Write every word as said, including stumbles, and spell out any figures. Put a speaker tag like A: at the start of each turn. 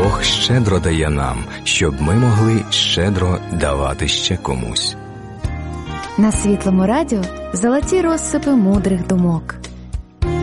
A: Бог щедро дає нам, щоб ми могли щедро давати ще комусь.
B: На Світлому радіо золоті розсипи мудрих думок.